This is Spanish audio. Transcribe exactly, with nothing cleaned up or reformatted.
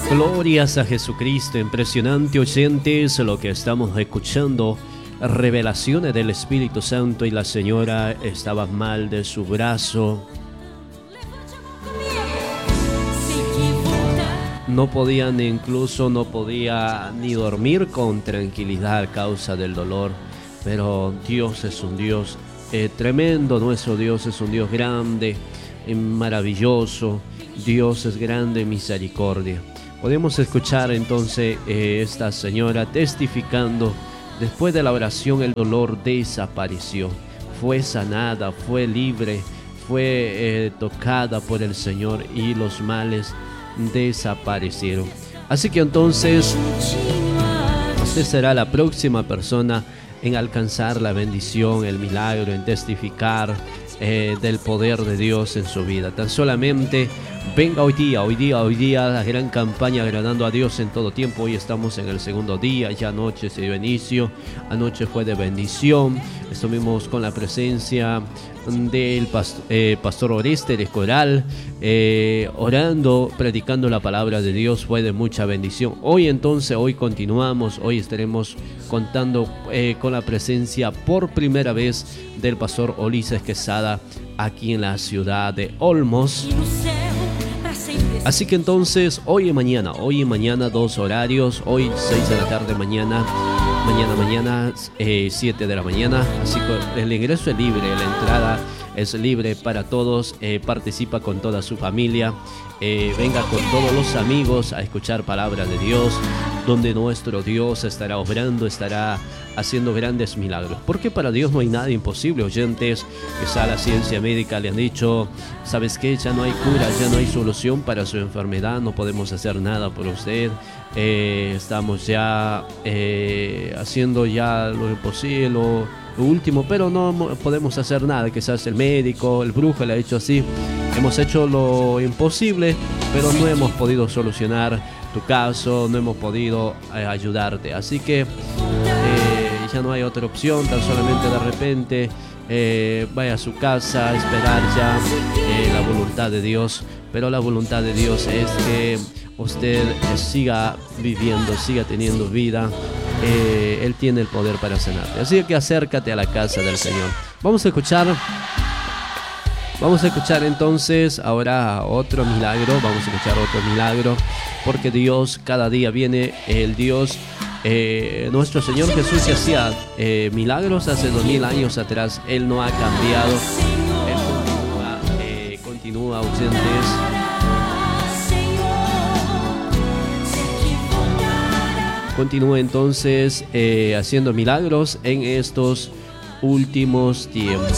Glorias a Jesucristo, impresionante oyentes lo que estamos escuchando, revelaciones del Espíritu Santo, y la señora estaba mal de su brazo, no podían incluso, no podía ni dormir con tranquilidad a causa del dolor, pero Dios es un Dios eh, tremendo, nuestro Dios es un Dios grande, eh, maravilloso, Dios es grande en misericordia. Podemos escuchar entonces eh, esta señora testificando, después de la oración el dolor desapareció, fue sanada, fue libre, fue eh, tocada por el Señor y los males desaparecieron. Así que entonces usted será la próxima persona en alcanzar la bendición, el milagro, en testificar eh, del poder de Dios en su vida. Tan solamente venga hoy día, hoy día, hoy día, la gran campaña agradando a Dios en todo tiempo. Hoy estamos en el segundo día, ya anoche se dio inicio, anoche fue de bendición. Estuvimos con la presencia del pastor, eh, pastor Oreste Escoral, eh, orando, predicando la palabra de Dios, fue de mucha bendición. Hoy entonces, hoy continuamos, hoy estaremos contando eh, con la presencia por primera vez del pastor Ulises Quesada aquí en la ciudad de Olmos. Así que entonces, hoy y mañana, hoy y mañana dos horarios, hoy seis de la tarde, mañana, mañana, mañana, eh, siete de la mañana. Así que el ingreso es libre, la entrada es libre para todos, eh, participa con toda su familia, eh, venga con todos los amigos a escuchar palabra de Dios, donde nuestro Dios estará obrando, estará haciendo grandes milagros. Porque para Dios no hay nada imposible, oyentes. Quizá la ciencia médica le han dicho, ¿sabes qué? Ya no hay cura, ya no hay solución para su enfermedad, no podemos hacer nada por usted. Eh, estamos ya eh, haciendo ya lo imposible, lo, lo último, pero no podemos hacer nada. Quizás el médico, el brujo le ha hecho así. Hemos hecho lo imposible, pero no hemos podido solucionar tu caso, no hemos podido eh, ayudarte. Así que eh, ya no hay otra opción, tan solamente de repente eh, vaya a su casa a esperar ya eh, la voluntad de Dios. Pero la voluntad de Dios es que usted eh, siga viviendo, siga teniendo vida. Eh, Él tiene el poder para sanarte. Así que acércate a la casa del Señor. Vamos a escuchar. Vamos a escuchar entonces ahora otro milagro. Vamos a escuchar otro milagro. Porque Dios cada día viene, el Dios, eh, nuestro Señor Jesús, que hacía eh, milagros hace dos mil años atrás. Él no ha cambiado. Él continúa, eh, continúa ausentes. Continúa entonces eh, haciendo milagros en estos últimos tiempos.